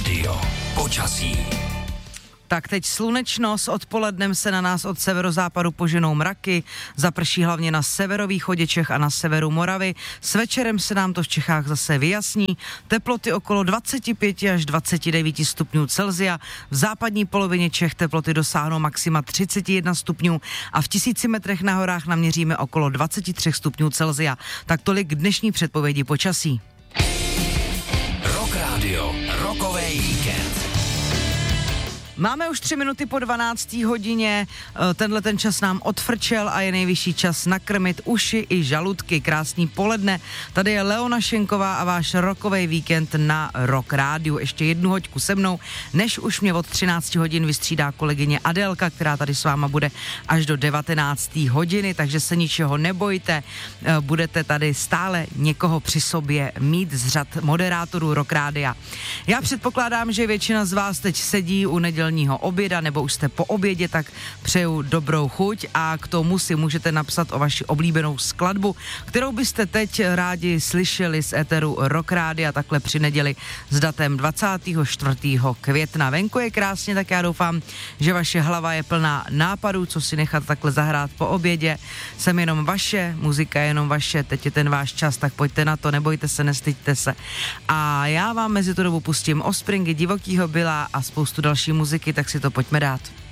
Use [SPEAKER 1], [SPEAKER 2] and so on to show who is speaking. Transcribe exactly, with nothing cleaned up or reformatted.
[SPEAKER 1] Rádio. Počasí.
[SPEAKER 2] Tak teď slunečno, s odpolednem se na nás od severozápadu poženou mraky, zaprší hlavně na severovýchodě Čech a na severu Moravy. S večerem se nám to v Čechách zase vyjasní. Teploty okolo dvacet pět až dvacet devět stupňů Celsia. V západní polovině Čech teploty dosáhnou maxima třicet jedna stupňů a v tisíci metrech na horách naměříme okolo dvacet tři stupňů Celsia. Tak tolik dnešní předpovědi počasí.
[SPEAKER 1] Rock Radio, rokový víkend.
[SPEAKER 2] Máme už tři minuty po dvanácté hodině, tenhle ten čas nám odfrčel a je nejvyšší čas nakrmit uši i žaludky. Krásný poledne, tady je Leona Šenková a váš rokovej víkend na Rock Rádiu. Ještě jednu hoďku se mnou, než už mě od třinácti hodin vystřídá kolegyně Adélka, která tady s váma bude až do devatenácté hodiny, takže se ničeho nebojte, budete tady stále někoho při sobě mít z řad moderátorů Rock Rádia. Já předpokládám, že většina z vás teď sedí u nedělního oběda, nebo už jste po obědě, tak přeju dobrou chuť a k tomu si můžete napsat o vaši oblíbenou skladbu, kterou byste teď rádi slyšeli z éteru Rock Rádia takhle při neděli s datem dvacátého čtvrtého května. Venku je krásně, tak já doufám, že vaše hlava je plná nápadů, co si nechat takhle zahrát po obědě. Jsem jenom vaše, muzika je jenom vaše, teď je ten váš čas, tak pojďte na to, nebojte se, nestyďte se. A já vám mezi tu dobu pustím Offspringy, Divokýho Billa a spoustu další muziky, tak si to pojďme dát.